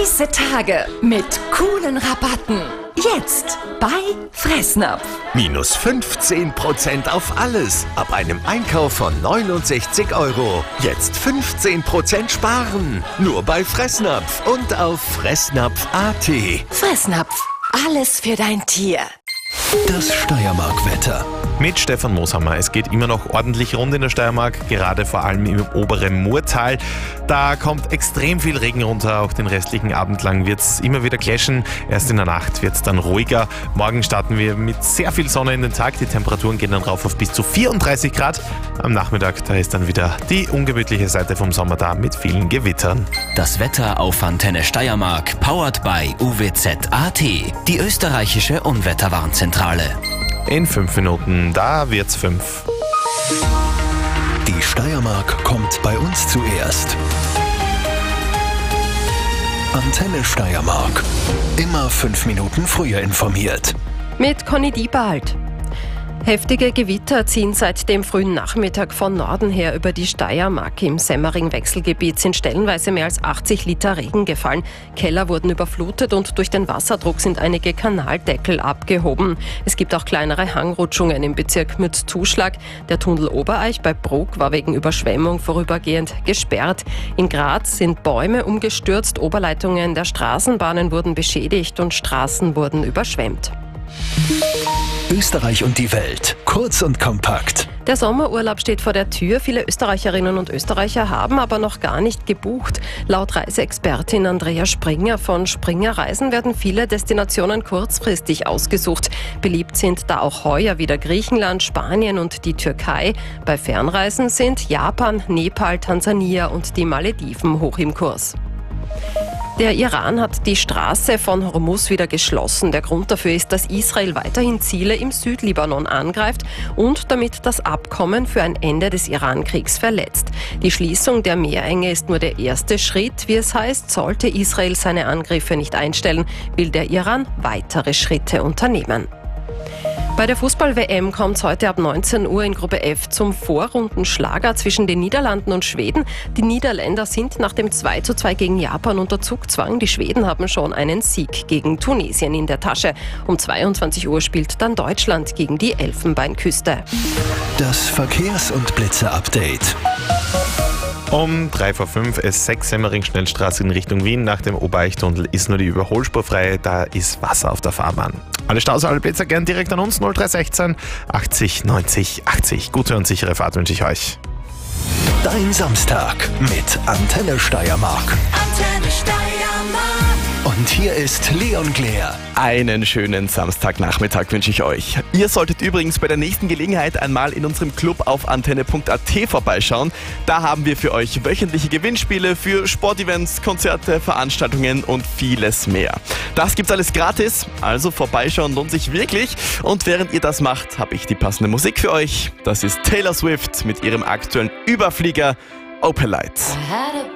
Heiße Tage mit coolen Rabatten. Jetzt bei Fressnapf. Minus 15% auf alles. Ab einem Einkauf von 69 €. Jetzt 15% sparen. Nur bei Fressnapf und auf fressnapf.at. Fressnapf. Alles für dein Tier. Das Steiermark-Wetter. Mit Stefan Mooshammer. Es geht immer noch ordentlich rund in der Steiermark, gerade vor allem im oberen Murtal. Da kommt extrem viel Regen runter, auch den restlichen Abend lang wird es immer wieder clashen. Erst in der Nacht wird es dann ruhiger. Morgen starten wir mit sehr viel Sonne in den Tag. Die Temperaturen gehen dann rauf auf bis zu 34 Grad. Am Nachmittag, da ist dann wieder die ungemütliche Seite vom Sommer da mit vielen Gewittern. Das Wetter auf Antenne Steiermark, powered by UWZ.at, die österreichische Unwetterwarnzentrale. In 5 Minuten, da wird's 5. Die Steiermark kommt bei uns zuerst. Antenne Steiermark. Immer 5 Minuten früher informiert. Mit Conny Diebald. Heftige Gewitter ziehen seit dem frühen Nachmittag von Norden her über die Steiermark. Im Semmering-Wechselgebiet sind stellenweise mehr als 80 Liter Regen gefallen. Keller wurden überflutet und durch den Wasserdruck sind einige Kanaldeckel abgehoben. Es gibt auch kleinere Hangrutschungen im Bezirk mit Zuschlag. Der Tunnel Obereich bei Bruck war wegen Überschwemmung vorübergehend gesperrt. In Graz sind Bäume umgestürzt, Oberleitungen der Straßenbahnen wurden beschädigt und Straßen wurden überschwemmt. Österreich und die Welt. Kurz und kompakt. Der Sommerurlaub steht vor der Tür. Viele Österreicherinnen und Österreicher haben aber noch gar nicht gebucht. Laut Reiseexpertin Andrea Springer von Springer Reisen werden viele Destinationen kurzfristig ausgesucht. Beliebt sind da auch heuer wieder Griechenland, Spanien und die Türkei. Bei Fernreisen sind Japan, Nepal, Tansania und die Malediven hoch im Kurs. Der Iran hat die Straße von Hormuz wieder geschlossen. Der Grund dafür ist, dass Israel weiterhin Ziele im Südlibanon angreift und damit das Abkommen für ein Ende des Iran-Kriegs verletzt. Die Schließung der Meerenge ist nur der erste Schritt. Wie es heißt, sollte Israel seine Angriffe nicht einstellen, will der Iran weitere Schritte unternehmen. Bei der Fußball-WM kommt es heute ab 19 Uhr in Gruppe F zum Vorrundenschlager zwischen den Niederlanden und Schweden. Die Niederländer sind nach dem 2:2 gegen Japan unter Zugzwang. Die Schweden haben schon einen Sieg gegen Tunesien in der Tasche. Um 22 Uhr spielt dann Deutschland gegen die Elfenbeinküste. Das Verkehrs- und Blitze-Update. Um 3:05 S6 Semmering-Schnellstraße in Richtung Wien. Nach dem Obereichtunnel ist nur die Überholspur frei. Da ist Wasser auf der Fahrbahn. Alle Staus, alle Plätze gern direkt an uns. 0316 80 90 80. Gute und sichere Fahrt wünsche ich euch. Dein Samstag mit Antenne Steiermark. Antenne Steiermark. Und hier ist Leon Glär. Einen schönen Samstagnachmittag wünsche ich euch. Ihr solltet übrigens bei der nächsten Gelegenheit einmal in unserem Club auf antenne.at vorbeischauen. Da haben wir für euch wöchentliche Gewinnspiele für Sportevents, Konzerte, Veranstaltungen und vieles mehr. Das gibt's alles gratis, also vorbeischauen lohnt sich wirklich. Und während ihr das macht, habe ich die passende Musik für euch. Das ist Taylor Swift mit ihrem aktuellen Überflieger Opalite.